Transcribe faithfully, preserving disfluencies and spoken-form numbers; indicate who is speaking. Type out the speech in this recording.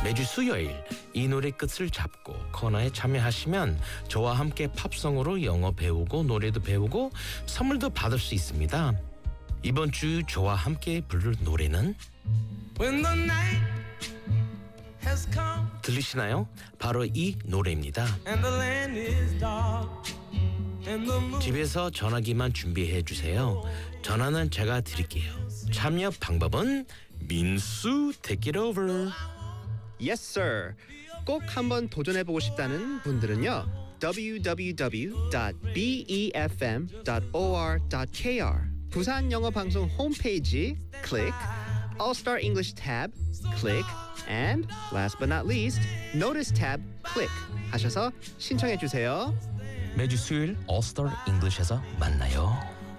Speaker 1: 매주 수요일 이 노래 끝을 잡고 코너에 참여하시면 저와 함께 팝송으로 영어 배우고 노래도 배우고 선물도 받을 수 있습니다. 이번 주 저와 함께 부를 노래는
Speaker 2: When the night has come
Speaker 1: 들리시나요? 바로 이 노래입니다.
Speaker 2: and the land is dark and the moon
Speaker 1: 집에서 전화기만 준비해 주세요. 전화는 제가 드릴게요. 참여 방법은 민수 take it over.
Speaker 3: Yes, sir. 꼭 한번 도전해보고 싶다는 분들은요. 더블유 더블유 더블유 닷 비이에프엠 닷 오알 닷 케이알 부산 영어 방송 홈페이지 클릭 All Star English tab 클릭 and last but not least Notice tab 클릭 하셔서 신청해 주세요.
Speaker 1: 매주 수요일 All Star English에서 만나요.